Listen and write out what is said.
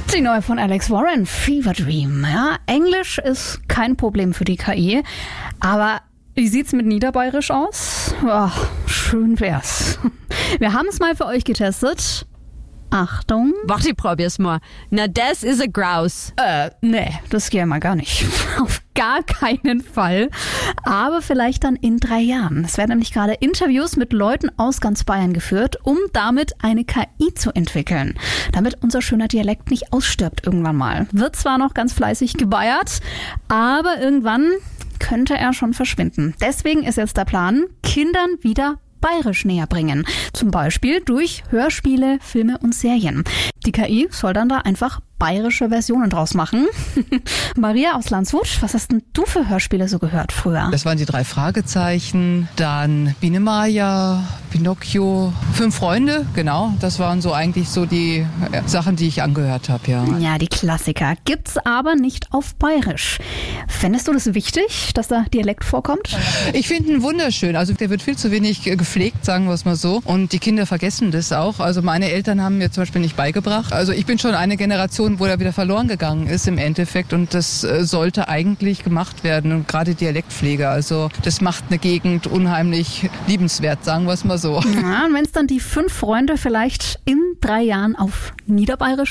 Die neue von Alex Warren, Fever Dream. Ja, Englisch ist kein Problem für die KI, aber wie sieht's mit Niederbayerisch aus? Oh, schön wär's. Wir haben es mal für euch getestet. Achtung. Warte, ich probier's mal. Na, das ist ein Graus. Nee, das geht ja mal gar nicht. Auf gar keinen Fall. Aber vielleicht dann in 3 Jahren. Es werden nämlich gerade Interviews mit Leuten aus ganz Bayern geführt, um damit eine KI zu entwickeln. Damit unser schöner Dialekt nicht ausstirbt irgendwann mal. Wird zwar noch ganz fleißig gebayert, aber irgendwann könnte er schon verschwinden. Deswegen ist jetzt der Plan, Kindern wieder Bayerisch näher bringen. Zum Beispiel durch Hörspiele, Filme und Serien. Die KI soll dann da einfach bayerische Versionen draus machen. Maria aus Landshut, was hast denn du für Hörspiele so gehört früher? Das waren die 3 Fragezeichen, dann Biene Maya, Pinocchio, 5 Freunde, genau. Das waren so eigentlich so die Sachen, die ich angehört habe, ja. Ja, die Klassiker. Gibt's aber nicht auf Bayerisch. Fändest du das wichtig, dass da Dialekt vorkommt? Ich finde ihn wunderschön. Also der wird viel zu wenig gepflegt, sagen wir es mal so. Und die Kinder vergessen das auch. Also meine Eltern haben mir zum Beispiel nicht beigebracht. Also ich bin schon eine Generation, wo er wieder verloren gegangen ist im Endeffekt. Und das sollte eigentlich gemacht werden. Und gerade Dialektpflege, also das macht eine Gegend unheimlich liebenswert, sagen wir es mal so. Ja, und wenn es dann die 5 Freunde vielleicht in 3 Jahren auf Niederbayerisch